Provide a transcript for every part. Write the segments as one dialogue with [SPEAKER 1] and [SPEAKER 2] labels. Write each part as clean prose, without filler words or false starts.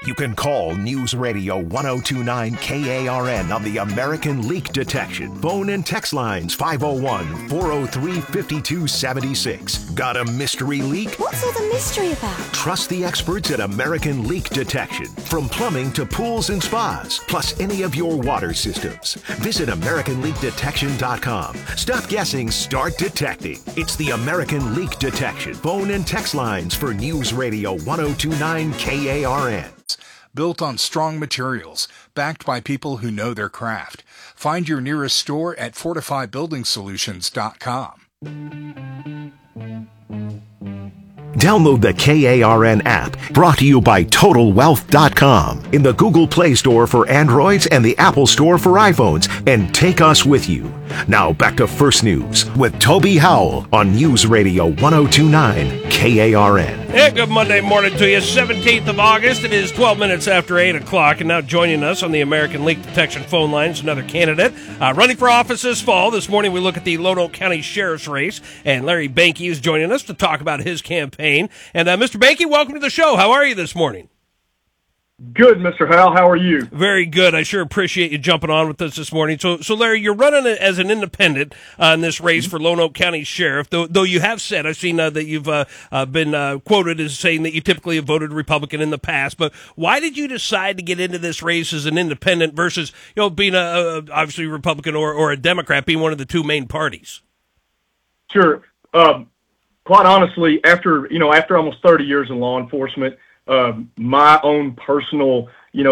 [SPEAKER 1] You can call News Radio 1029 KARN on the American Leak Detection. Phone and text lines 501-403-5276. Got a mystery leak?
[SPEAKER 2] What's all the mystery about?
[SPEAKER 1] Trust the experts at American Leak Detection. From plumbing to pools and spas, plus any of your water systems. Visit AmericanLeakDetection.com. Stop guessing, start detecting. It's the American Leak Detection. Phone and text lines for News Radio 1029 KARN.
[SPEAKER 3] Built on strong materials, backed by people who know their craft. Find your nearest store at FortifyBuildingSolutions.com.
[SPEAKER 1] Download the KARN app, brought to you by TotalWealth.com, in the Google Play Store for Androids and the Apple Store for iPhones, and take us with you. Now back to First News with Toby Howell on News Radio 1029 KARN.
[SPEAKER 4] Hey, good Monday morning to you. 17th of August. It is 12 minutes after 8 o'clock. And now joining us on the American Leak Detection phone lines, another candidate running for office this fall. This morning we look at the Lonoke County Sheriff's race. And Larry Banky is joining us to talk about his campaign. And Mr. Banky, welcome to the show. How are you this morning?
[SPEAKER 5] Good, Mr. Howell. How are you?
[SPEAKER 4] Very good. I sure appreciate you jumping on with us this morning. So Larry, you're running as an independent in this race for Lonoke County Sheriff, though you have said, I've seen that you've been quoted as saying that you typically have voted Republican in the past. But why did you decide to get into this race as an independent versus, being obviously Republican or a Democrat, being one of the two main parties?
[SPEAKER 5] Sure. Quite honestly, after almost 30 years in law enforcement, my own personal,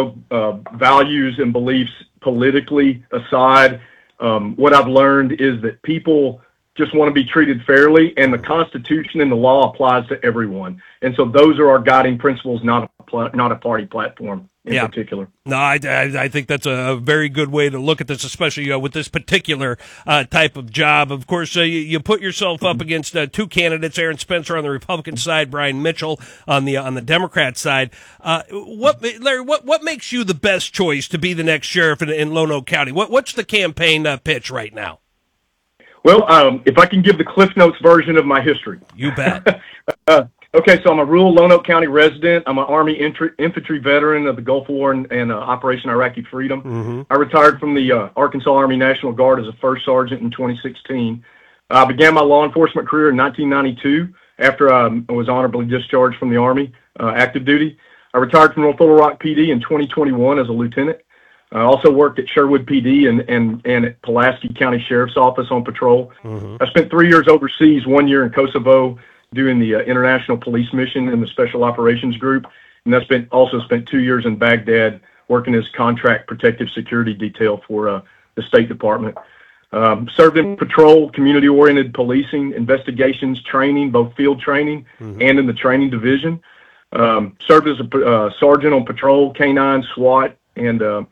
[SPEAKER 5] values and beliefs politically aside, what I've learned is that people just want to be treated fairly, and the Constitution and the law applies to everyone. And so those are our guiding principles, not a party platform in particular.
[SPEAKER 4] No, I think that's a very good way to look at this, especially with this particular type of job. Of course, you put yourself up against two candidates, Aaron Spencer on the Republican side, Brian Mitchell on the Democrat side. Larry, what makes you the best choice to be the next sheriff in Lonoke County? What's the campaign pitch right now?
[SPEAKER 5] Well, if I can give the Cliff Notes version of my history.
[SPEAKER 4] You bet.
[SPEAKER 5] Okay, so I'm a rural Lonoke County resident. I'm an Army infantry veteran of the Gulf War and Operation Iraqi Freedom. Mm-hmm. I retired from the Arkansas Army National Guard as a first sergeant in 2016. I began my law enforcement career in 1992 after I was honorably discharged from the Army active duty. I retired from North Little Rock PD in 2021 as a lieutenant. I also worked at Sherwood PD and at Pulaski County Sheriff's Office on patrol. Mm-hmm. I spent 3 years overseas, 1 year in Kosovo, doing the International Police Mission in the Special Operations Group, and also spent 2 years in Baghdad working as contract protective security detail for the State Department. Served in patrol, community-oriented policing, investigations, training, both field training and in the training division. Served as a sergeant on patrol, K-9, SWAT, and a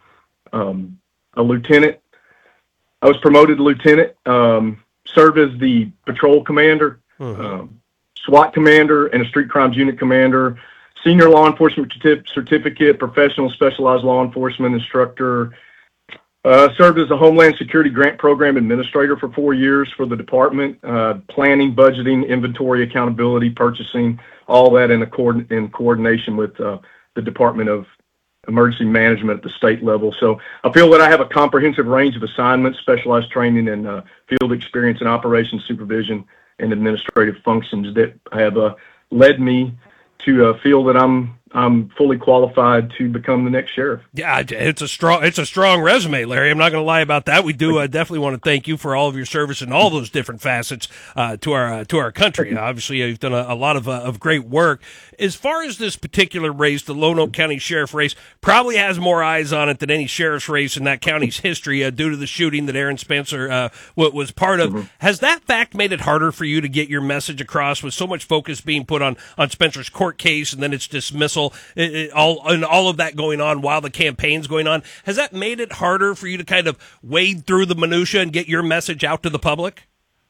[SPEAKER 5] lieutenant. I was promoted to lieutenant. Served as the patrol commander. SWAT commander and a street crimes unit commander, senior law enforcement certificate, professional specialized law enforcement instructor. Served as a Homeland Security Grant Program administrator for 4 years for the department, planning, budgeting, inventory, accountability, purchasing, all that in coordination with the Department of Emergency Management at the state level. So I feel that I have a comprehensive range of assignments, specialized training, and field experience in operations supervision and administrative functions that have led me to feel that I'm fully qualified to become the next sheriff.
[SPEAKER 4] Yeah, it's a strong resume, Larry. I'm not going to lie about that. We do definitely want to thank you for all of your service in all those different facets to our country. Obviously, you've done a lot of great work. As far as this particular race, the Lonoke County Sheriff race probably has more eyes on it than any sheriff's race in that county's history due to the shooting that Aaron Spencer was part of. Mm-hmm. Has that fact made it harder for you to get your message across with so much focus being put on Spencer's court case and then its dismissal, all of that going on while the campaign's going on? Has that made it harder for you to kind of wade through the minutia and get your message out to the public?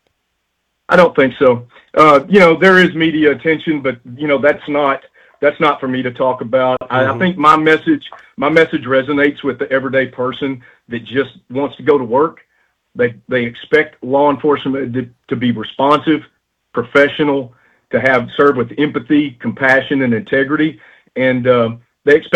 [SPEAKER 5] I don't think so. There is media attention, but that's not for me to talk about. Mm-hmm. I think my message resonates with the everyday person that just wants to go to work. They expect law enforcement to be responsive, professional, to serve with empathy, compassion, and integrity, and they expect